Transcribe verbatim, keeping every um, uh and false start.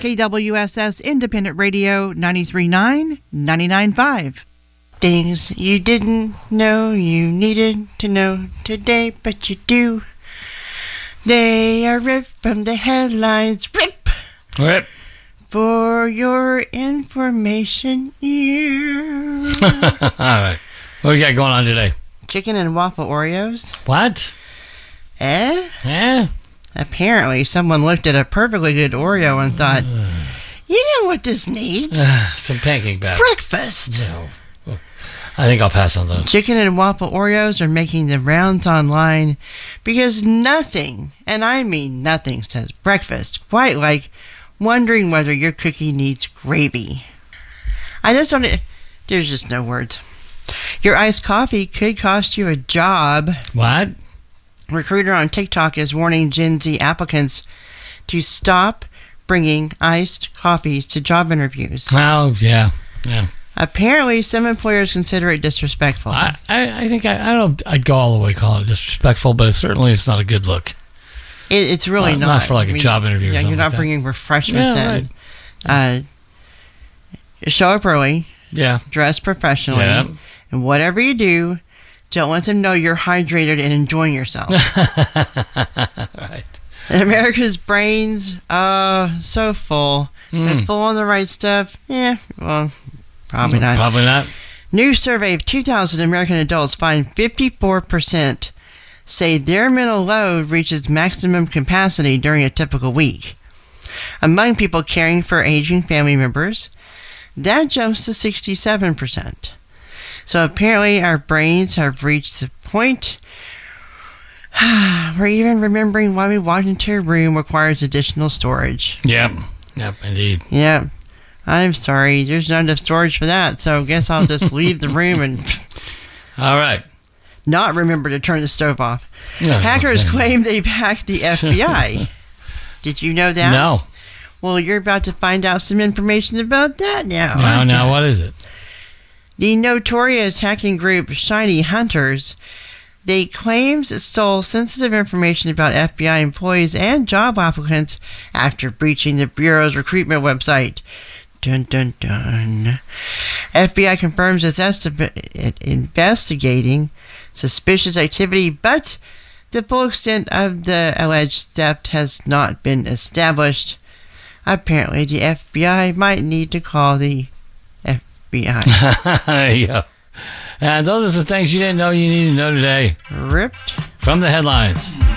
K W S S Independent Radio ninety-three point nine, ninety-nine point five. Things you didn't know you needed to know today, but you do. They are ripped from the headlines. Rip! Rip! For your information, you. All right. What do you got going on today? Chicken and waffle Oreos. What? Eh? Yeah. Apparently, someone looked at a perfectly good Oreo and thought, you know what this needs? Some pancake batter. Breakfast. No. I think I'll pass on those. Chicken and waffle Oreos are making the rounds online because nothing, and I mean nothing, says breakfast. Quite like wondering whether your cookie needs gravy. I just don't... There's just no words. Your iced coffee could cost you a job. What? Recruiter on TikTok is warning Gen Z applicants to stop bringing iced coffees to job interviews. Oh, yeah. Yeah. Apparently, some employers consider it disrespectful. I, I, I think, I, I don't know, I'd go all the way calling it disrespectful, but it certainly it's not a good look. It, it's really uh, not. Not for like I a mean, job interview or yeah, something you're not like bringing refreshments yeah, in. Right. Uh, show up early. Yeah. Dress professionally. Yeah. And whatever you do, don't let them know you're hydrated and enjoying yourself. Right. And America's brains, uh, so full. Mm. And full on the right stuff? Yeah, well, probably not. Probably not. New survey of two thousand American adults find fifty-four percent say their mental load reaches maximum capacity during a typical week. Among people caring for aging family members, that jumps to sixty-seven percent. So apparently our brains have reached the point where even remembering why we walked into a room requires additional storage. Yep. Yep, indeed. Yep. I'm sorry. There's not enough storage for that, so I guess I'll just leave the room and All right. not remember to turn the stove off. No, Hackers okay. claim they've hacked the F B I. Did you know that? No. Well, you're about to find out some information about that now. Now, aren't now, you? what is it? The notorious hacking group Shiny Hunters, they claims it stole sensitive information about F B I employees and job applicants after breaching the Bureau's recruitment website. Dun, dun, dun. F B I confirms it's esti- investigating suspicious activity, but the full extent of the alleged theft has not been established. Apparently, the F B I might need to call the F B I. There you go. And those are some things you didn't know you need to know today. Ripped from the headlines.